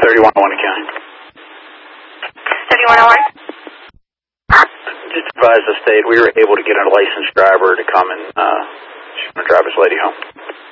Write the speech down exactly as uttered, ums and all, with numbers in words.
thirty-one oh one County. thirty-one oh one? Just advise the state we were able to get a licensed driver to come and uh, drive this lady home.